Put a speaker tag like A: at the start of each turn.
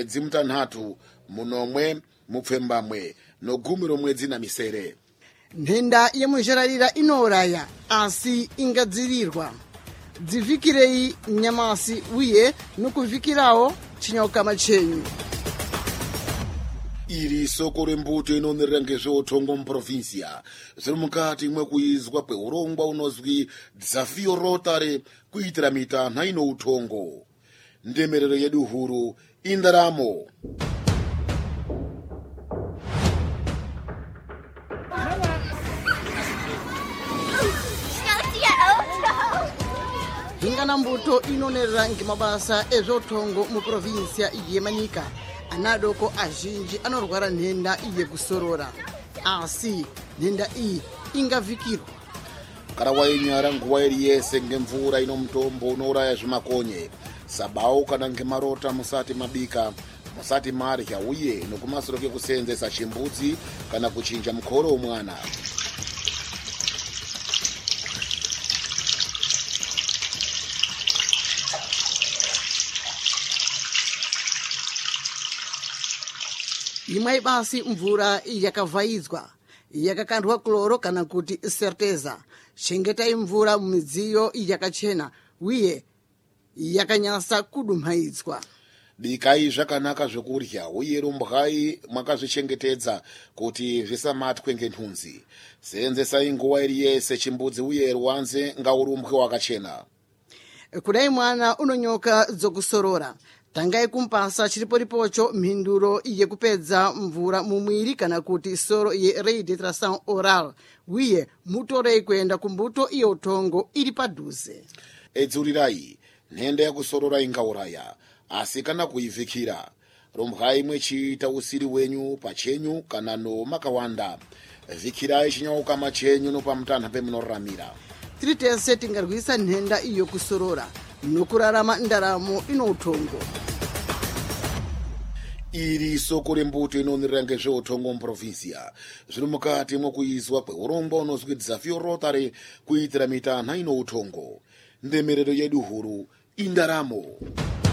A: dzimutanhatu munomwe mupfembamwe nogumiro mwedzi na misere.
B: Nhenda yemuzhararira inouraya asi ingadzirirwa. Dzivikirei nyamasi uye nokuvikirawo chinyauka chenyu.
A: Iri soko rembuto inonerera ngezveutongo muprovinsia zviri mukati mwekuizwa kweurongwa unozwi Desafio Rotary kuitira mitanha ino utongo. Ndemerero yedu huru indaramo.
B: Hingana mbuto inonerera ngemabasa ezveutongo muprovinsia yemanika. Anadoko azhinji anorwara nhenda yekusorora. Asi nhenda iyi ingavikirwa.
A: Kana wainyara nguva iri yese ngemvura ino mutombo unouraya zvimakonye. Sabau kana ngemarota musati mabika, musati marya uye nokumasoro kekuseenzesa chimbudzi kana kuchinja mukoro womwana.
B: Imwe basi mvura yakavhaidzwa, yakakandwa kloro kana kuti serteza. Chengetai mvura mumidziyo yakachena uye yakanyasa kudumhaidzwa.
A: Bikai zvakanaka zvekurya uye rumbwai mwakazvichengetedza kuti zvisamatwe ngenhunzi. Seenzesai nguva iri yese chimbudzi uye ruwanze ngaurumbwe wakachena.
B: Kudai mwana unonyoka dzokusorora, tangai kumpasa chiriporipocho mhinduro yekupedza mvura mumwiri kana kuti soro yerehydratation oral uye mutorei kuenda kumbuto yeutongo iri padhuze.
A: Edzurirai, nhenda yakusorora ingauraya, asi kana kuivikira, rumbwai mwechiita usiri wenyu pachenyu kana nomakawanda. Vikirai chinyauka chenyu nopamutanha pemunoramira.
B: Tiri tese tingarwisa nhenda iyo kusorora nokurarama ndaramo ino utongo.
A: Iri soko rembuto inonerera ngezveutongo muprovinsia zviri mukati mwekuizwa kweurongwa unozwi Desafio Rotary kuitira mitanha ino utongo. Ndemerero yedu huru indaramo.